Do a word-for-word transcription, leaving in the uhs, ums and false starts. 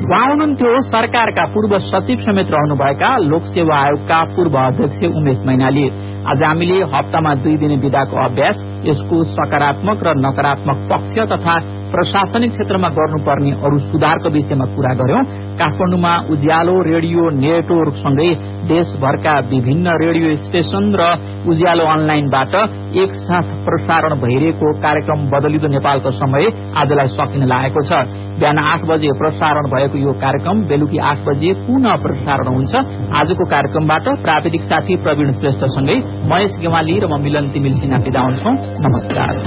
उहाँ हुनुहुन्थ्यो सरकारका पूर्व सचिव समेत रहनुभएका लोकसेवा आयोगका पूर्व अध्यक्ष उमेश मैनाली। आज हामीले हप्तामा दुई दिने विधाको अभ्यास, यसको सकारात्मक र नकारात्मक पक्ष तथा प्रशासनिक क्षेत्रमा गर्नुपर्ने अरू सुधारको विषयमा कुरा गर्यौं। काठमाडौँमा उज्यालो रेडियो नेटवर्कसँगै देशभरका विभिन्न रेडियो स्टेशन र उज्यालो अनलाइनबाट एकसाथ प्रसारण भइरहेको कार्यक्रम बदलिदो नेपालको समय आजलाई सकिन लागेको छ। बिहान आठ बजे प्रसारण भएको यो कार्यक्रम बेलुकी आठ बजे पुनः प्रसारण हुन्छ। आजको कार्यक्रमबाट प्राविधिक साथी प्रवीण श्रेष्ठसँगै महेश गेवाली र म मिलन तिमिल सिन्हा बिदा हुन्छौं। नमस्कार।